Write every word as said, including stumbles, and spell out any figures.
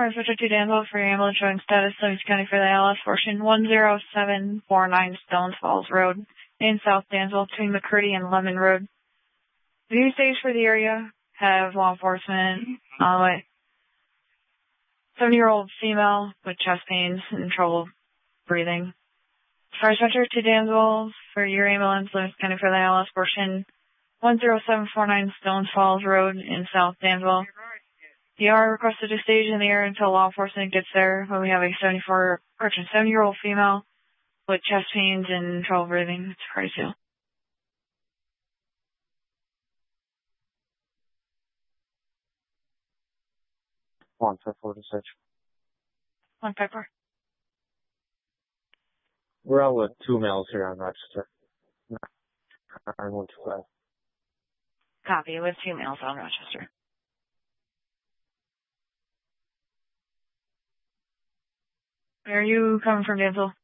Cars Richard to Danville for your ambulance showing status, Louis County for the L S portion, one zero seven four nine Stones Falls Road in South Danville between McCurdy and Lemon Road. View stage for the area, have law enforcement on the way. seventy-year-old female with chest pains and trouble breathing. Cars Richard to Danville for your ambulance, Louis County for the L S portion, one zero seven four nine Stones Falls Road in South Danville. You are requested to stage in the air until law enforcement gets there, when we have a seventy-four, or seventy-year-old female with chest pains and trouble breathing. It's a Cartersville. One five four to six. One five four. We're out with two males here on Rochester. nine one two five. Copy, with two males on Rochester. Where are you coming from, Danville?